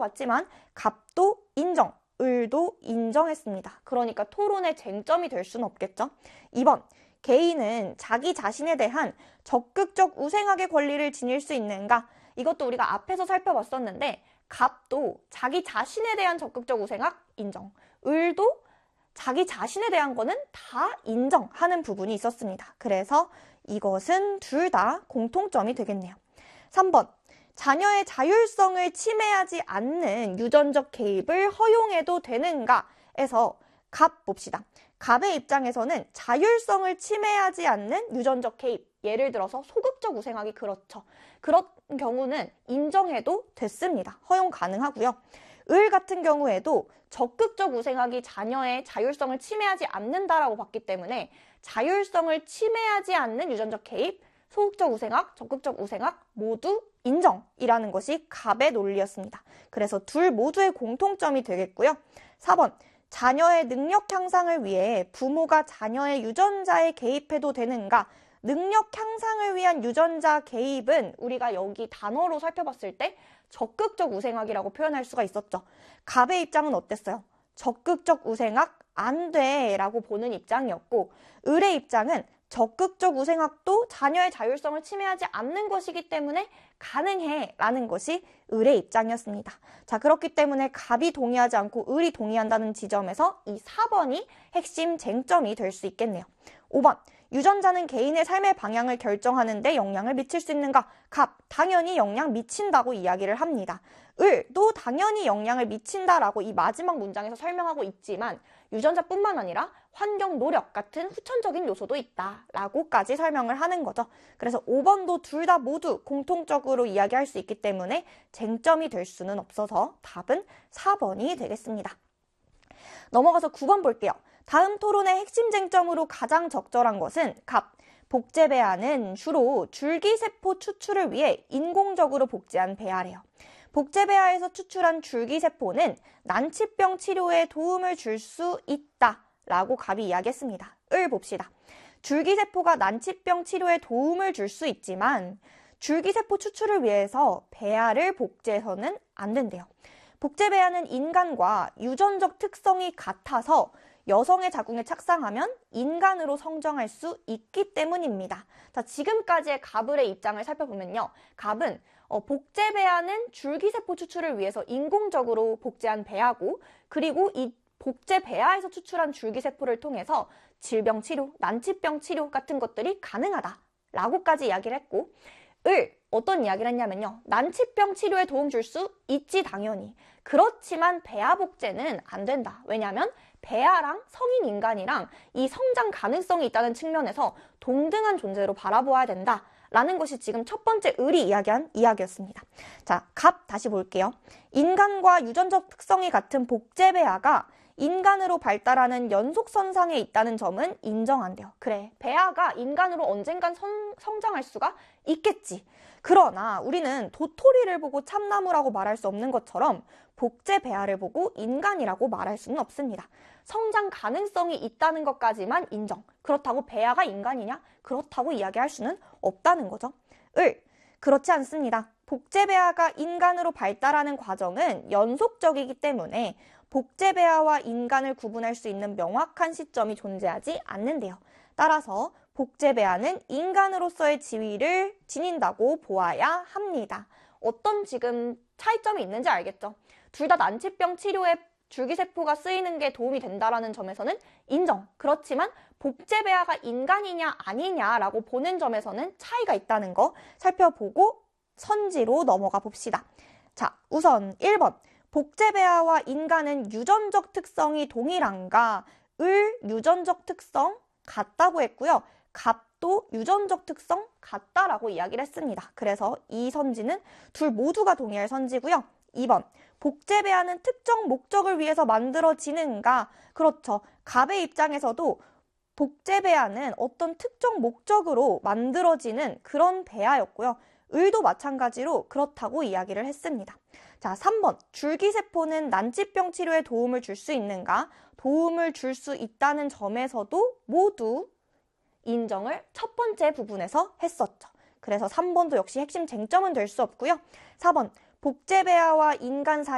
살펴봤지만 갑도 인정, 을도 인정했습니다. 그러니까 토론의 쟁점이 될 수는 없겠죠. 2번, 개인은 자기 자신에 대한 적극적 우생학의 권리를 지닐 수 있는가? 이것도 우리가 앞에서 살펴봤었는데 갑도 자기 자신에 대한 적극적 우생학 인정, 을도 자기 자신에 대한 거는 다 인정하는 부분이 있었습니다. 그래서 이것은 둘 다 공통점이 되겠네요. 3번, 자녀의 자율성을 침해하지 않는 유전적 개입을 허용해도 되는가에서 갑 봅시다. 갑의 입장에서는 자율성을 침해하지 않는 유전적 개입, 예를 들어서 소극적 우생학이 그렇죠. 그런 경우는 인정해도 됐습니다. 허용 가능하고요. 을 같은 경우에도 적극적 우생학이 자녀의 자율성을 침해하지 않는다라고 봤기 때문에 자율성을 침해하지 않는 유전적 개입, 소극적 우생학, 적극적 우생학 모두 인정이라는 것이 갑의 논리였습니다. 그래서 둘 모두의 공통점이 되겠고요. 4번, 자녀의 능력 향상을 위해 부모가 자녀의 유전자에 개입해도 되는가? 능력 향상을 위한 유전자 개입은 우리가 여기 단어로 살펴봤을 때 적극적 우생학이라고 표현할 수가 있었죠. 갑의 입장은 어땠어요? 적극적 우생학 안 돼 라고 보는 입장이었고, 을의 입장은 적극적 우생학도 자녀의 자율성을 침해하지 않는 것이기 때문에 가능해 라는 것이 을의 입장이었습니다. 자, 그렇기 때문에 갑이 동의하지 않고 을이 동의한다는 지점에서 이 4번이 핵심 쟁점이 될 수 있겠네요. 5번, 유전자는 개인의 삶의 방향을 결정하는 데 영향을 미칠 수 있는가? 갑, 당연히 영향 미친다고 이야기를 합니다. 을도 당연히 영향을 미친다라고 이 마지막 문장에서 설명하고 있지만 유전자뿐만 아니라 환경 노력 같은 후천적인 요소도 있다라고까지 설명을 하는 거죠. 그래서 5번도 둘 다 모두 공통적으로 이야기할 수 있기 때문에 쟁점이 될 수는 없어서 답은 4번이 되겠습니다. 넘어가서 9번 볼게요. 다음 토론의 핵심 쟁점으로 가장 적절한 것은 갑, 복제 배아는 주로 줄기세포 추출을 위해 인공적으로 복제한 배아래요. 복제 배아에서 추출한 줄기세포는 난치병 치료에 도움을 줄 수 있다라고 갑이 이야기했습니다. 을 봅시다. 줄기세포가 난치병 치료에 도움을 줄 수 있지만 줄기세포 추출을 위해서 배아를 복제해서는 안 된대요. 복제 배아는 인간과 유전적 특성이 같아서 여성의 자궁에 착상하면 인간으로 성장할 수 있기 때문입니다. 자, 지금까지의 갑을의 입장을 살펴보면요. 갑은 복제 배아는 줄기세포 추출을 위해서 인공적으로 복제한 배아고, 그리고 이 복제 배아에서 추출한 줄기세포를 통해서 질병 치료, 난치병 치료 같은 것들이 가능하다라고까지 이야기를 했고, 어떤 이야기를 했냐면요. 난치병 치료에 도움 줄 수 있지 당연히. 그렇지만 배아 복제는 안 된다. 왜냐하면 배아랑 성인 인간이랑 이 성장 가능성이 있다는 측면에서 동등한 존재로 바라보아야 된다. 라는 것이 지금 첫 번째 을이 이야기한 이야기였습니다. 자, 갑 다시 볼게요. 인간과 유전적 특성이 같은 복제 배아가 인간으로 발달하는 연속선상에 있다는 점은 인정한대요. 그래, 배아가 인간으로 언젠간 성장할 수가 있겠지. 그러나 우리는 도토리를 보고 참나무라고 말할 수 없는 것처럼 복제 배아를 보고 인간이라고 말할 수는 없습니다. 성장 가능성이 있다는 것까지만 인정. 그렇다고 배아가 인간이냐? 그렇다고 이야기할 수는 없다는 거죠. 그렇지 않습니다. 복제 배아가 인간으로 발달하는 과정은 연속적이기 때문에 복제 배아와 인간을 구분할 수 있는 명확한 시점이 존재하지 않는데요. 따라서 복제 배아는 인간으로서의 지위를 지닌다고 보아야 합니다. 어떤 지금 차이점이 있는지 알겠죠? 둘 다 난치병 치료에 줄기세포가 쓰이는 게 도움이 된다라는 점에서는 인정. 그렇지만 복제 배아가 인간이냐 아니냐라고 보는 점에서는 차이가 있다는 거 살펴보고 선지로 넘어가 봅시다. 자, 우선 1번. 복제 배아와 인간은 유전적 특성이 동일한가? 유전적 특성 같다고 했고요. 갑도 유전적 특성 같다라고 이야기를 했습니다. 그래서 이 선지는 둘 모두가 동의할 선지고요. 2번. 복제 배아는 특정 목적을 위해서 만들어지는가? 그렇죠. 갑의 입장에서도 복제 배아는 어떤 특정 목적으로 만들어지는 그런 배아였고요. 을도 마찬가지로 그렇다고 이야기를 했습니다. 자, 3번. 줄기세포는 난치병 치료에 도움을 줄 수 있는가? 도움을 줄 수 있다는 점에서도 모두 인정을 첫 번째 부분에서 했었죠. 그래서 3번도 역시 핵심 쟁점은 될 수 없고요. 4번. 복제 배아와 인간 사이